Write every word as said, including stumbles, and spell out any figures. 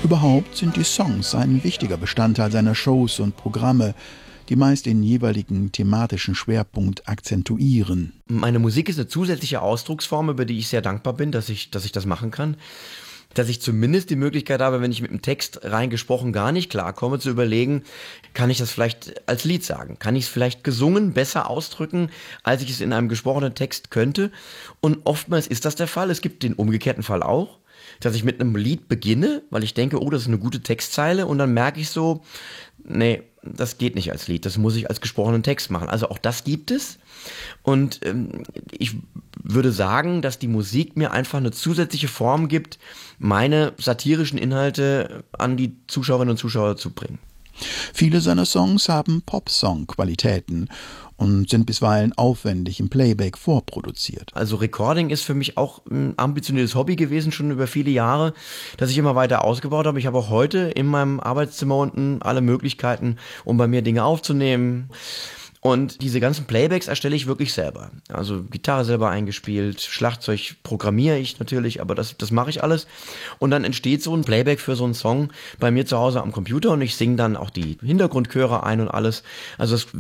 Überhaupt sind die Songs ein wichtiger Bestandteil seiner Shows und Programme, die meist den jeweiligen thematischen Schwerpunkt akzentuieren. Meine Musik ist eine zusätzliche Ausdrucksform, über die ich sehr dankbar bin, dass ich, dass ich das machen kann. Dass ich zumindest die Möglichkeit habe, wenn ich mit dem Text rein gesprochen gar nicht klarkomme, zu überlegen, kann ich das vielleicht als Lied sagen? Kann ich es vielleicht gesungen besser ausdrücken, als ich es in einem gesprochenen Text könnte? Und oftmals ist das der Fall. Es gibt den umgekehrten Fall auch, dass ich mit einem Lied beginne, weil ich denke, oh, das ist eine gute Textzeile, und dann merke ich so, nee, das geht nicht als Lied, das muss ich als gesprochenen Text machen. Also auch das gibt es. Und ähm, ich würde sagen, dass die Musik mir einfach eine zusätzliche Form gibt, meine satirischen Inhalte an die Zuschauerinnen und Zuschauer zu bringen. Viele seiner Songs haben Popsong-Qualitäten und sind bisweilen aufwendig im Playback vorproduziert. Also Recording ist für mich auch ein ambitioniertes Hobby gewesen, schon über viele Jahre, das ich immer weiter ausgebaut habe. Ich habe auch heute in meinem Arbeitszimmer unten alle Möglichkeiten, um bei mir Dinge aufzunehmen. Und diese ganzen Playbacks erstelle ich wirklich selber. Also Gitarre selber eingespielt, Schlagzeug programmiere ich natürlich, aber das, das mache ich alles. Und dann entsteht so ein Playback für so einen Song bei mir zu Hause am Computer, und ich singe dann auch die Hintergrundchöre ein und alles. Also es